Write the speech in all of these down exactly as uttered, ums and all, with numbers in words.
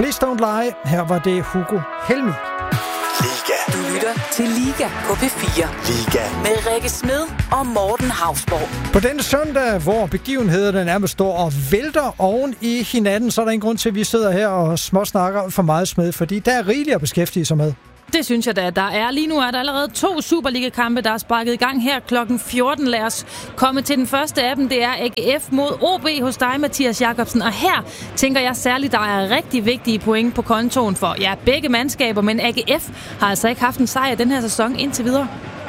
Please Don't Lie. Her var det Hugo Helmi. Liga. Du lytter til Liga på P fire. Liga. Med Rikke Smed og Morten Hausborg. På denne søndag, hvor begivenhederne nærmest står og vælter oven i hinanden, så er der ingen grund til, at vi sidder her og småsnakker for meget Smed, fordi der er rigeligt at beskæftige sig med. Det synes jeg da, der er. Lige nu er der allerede to Superliga-kampe, der er sparket i gang her klokken fjorten. Lad os komme til den første af dem. Det er A G F mod O B hos dig, Mathias Jakobsen. Og her tænker jeg særligt, der er rigtig vigtige point på kontoen for ja, begge mandskaber. Men A G F har altså ikke haft en sejr den her sæson indtil videre.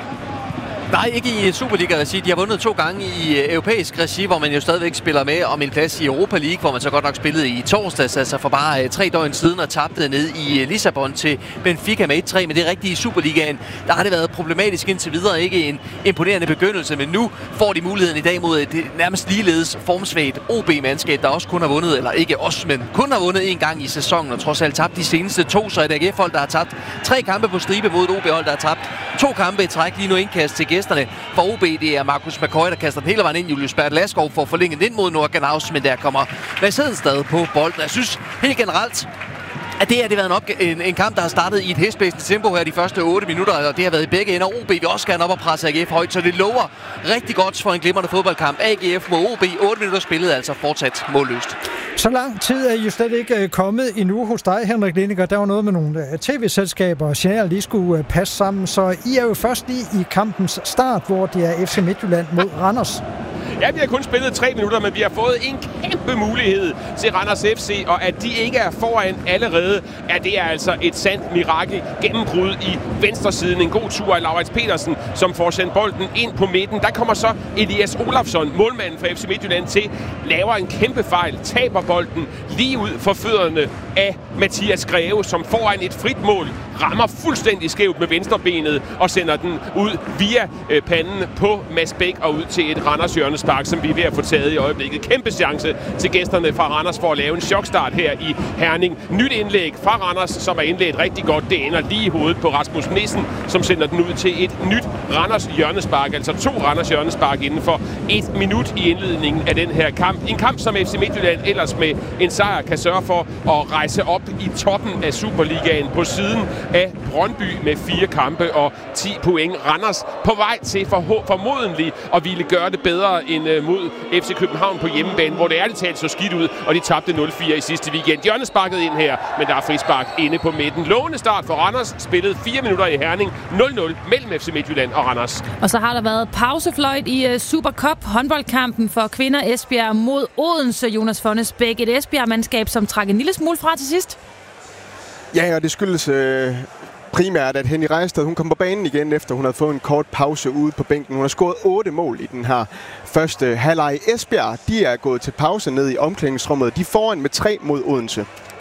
Nej, ikke i Superliga-regi. De har vundet to gange i europæisk regi, hvor man jo stadigvæk spiller med om en plads i Europa League, hvor man så godt nok spillede i torsdags, altså for bare tre døgn siden, og tabte ned i Lissabon til Benfica med et tre. Men det rigtige i Superligaen, der har det været problematisk indtil videre. Ikke en imponerende begyndelse, men nu får de muligheden i dag mod et nærmest ligeledes formsvagt O B-mandskab, der også kun har vundet, eller ikke os, men kun har vundet en gang i sæsonen, og trods alt tabt de seneste to, så er det A G F-hold, der har tabt tre kampe på stribe mod et O B-hold, der har tabt to kampe i træk. Lige nu indkast til gæsterne for O B. Det er Markus McCoy, der kaster den hele vejen ind. Julius Bert Laskov får forlænget ind mod Nordgenhaus, men der kommer Mads Hedenstad på bolden. Jeg synes helt generelt, at det her det har været en, en, en kamp, der har startet i et hæsblæsende tempo her de første otte minutter, og det har været i begge ender. O B vil også gerne op og presse A G F højt, så det lover rigtig godt for en glimrende fodboldkamp. A G F mod O B, otte minutter spillet, altså fortsat målløst. Så lang tid er jo slet ikke kommet endnu hos dig, Henrik Lindinger. Der var noget med nogle tv-selskaber og signaler, lige skulle passe sammen, så I er jo først lige i kampens start, hvor det er F C Midtjylland mod Randers. Ja, vi har kun spillet tre minutter, men vi har fået en kæmpe mulighed til Randers F C, og at de ikke er foran allerede, er det er altså et sandt mirakel. Gennembrud i venstresiden. En god tur af Laurits Petersen, som får sendt bolden ind på midten. Der kommer så Elias Olafsson, målmanden for F C Midtjylland, til, laver en kæmpe fejl, taber bolden lige ud for fødderne af Mathias Greve, som foran et frit mål rammer fuldstændig skævt med venstrebenet og sender den ud via øh, panden på Mads Bæk og ud til et Randers hjørnespark, som vi er ved at få taget i øjeblikket. Kæmpe chance til gæsterne fra Randers for at lave en chokstart her i Herning. Nyt indlæg fra Randers, som er indlægt rigtig godt. Det ender lige i hovedet på Rasmus Nissen, som sender den ud til et nyt Randers hjørnespark. Altså to Randers hjørnespark inden for et minut i indledningen af den her kamp. En kamp, som F C Midtjylland ellers med en sejr kan sørge for at rejse op i toppen af Superligaen på siden af Brøndby med fire kampe og ti point. Randers på vej til for, formodentlig at ville gøre det bedre end uh, mod F C København på hjemmebane, hvor det ærligt talt så skidt ud, og de tabte nul fire i sidste weekend. Hjørnesparket ind her, men der er frispark inde på midten. Lovende start for Randers, spillet fire minutter i Herning, nul nul mellem F C Midtjylland og Randers. Og så har der været pausefløjt i uh, Supercup, håndboldkampen for kvinder Esbjerg mod Odense. Jonas Fonnes Bæk, et Esbjerg-mandskab, som trak en lille smule fra til sidst. Ja, og det skyldes øh, primært, at Henny Rejstad, hun kom på banen igen, efter hun havde fået en kort pause ude på bænken. Hun har scoret otte mål i den her første halvleg. Esbjerg, de er gået til pause ned i omklædningsrummet. De er foran med tre mod Odense.